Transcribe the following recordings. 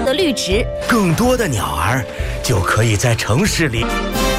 的绿植， 更多的鸟儿就可以在城市里。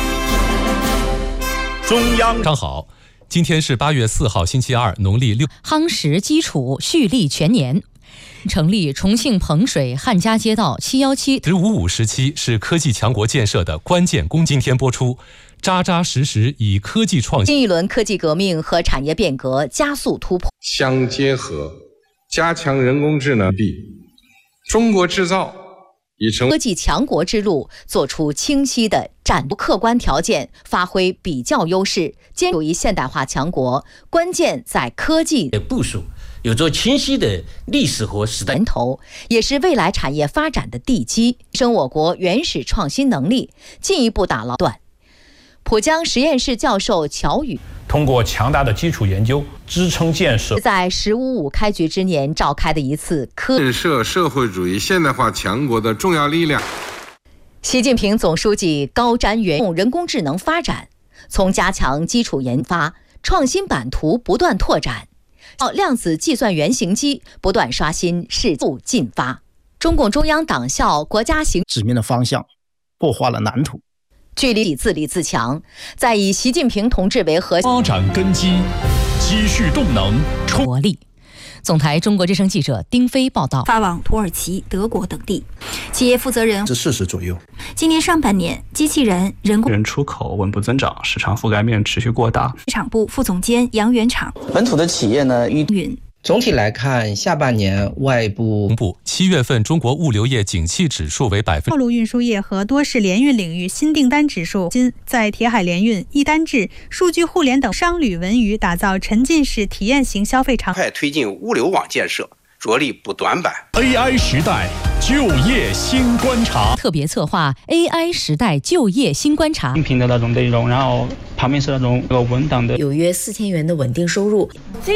中央上好，今天是8月4号，星期二，农历6。 夯实基础，蓄力全年。成立重庆彭水汉家街道717 15.5时期是科技强国建设的关键功。今天播出，扎扎实实以科技创新。 新一轮科技革命和产业变革加速突破， 相结合，加强人工智能力。中国制造已成科技强国之路做出清晰的战略客观条件，发挥比较优势，坚守于现代化强国，关键在科技的部署，有着清晰的历史和时代源头，也是未来产业发展的地基，提升我国原始创新能力，进一步打牢段。浦江实验室教授乔宇通过强大的基础研究支撑建设， 在“15.5”开局之年召开的一次建设社会主义现代化强国的重要力量。 习近平总书记高瞻远瞩人工智能发展，从加强基础研发、创新版图不断拓展，到量子计算原型机不断刷新世速进发。中共中央党校国家行指明了方向，擘画了蓝图。 距离自立自强，在以习近平同志为核心， 发展根基，积蓄动能， 活力。总台中国之声记者丁飞报道。 发往土耳其、德国等地，企业负责人是40左右。 今年上半年，机器人、人工出口稳步增长，市场覆盖面持续扩大。 市场部副总监杨元厂， 本土的企业呢，总体来看，下半年外部公布7月份中国物流业景气指数为道路运输业和多式联运领域新订单指数，在铁海联运、一单制、数据互联等商旅文娱打造沉浸式体验型消费场， 快推进物流网建设，着力补短板。 AI 时代就业新观察， 特别策划 AI 时代就业新观察。 音频的那种内容，然后旁边是那种文档的， 有约4000元的稳定收入。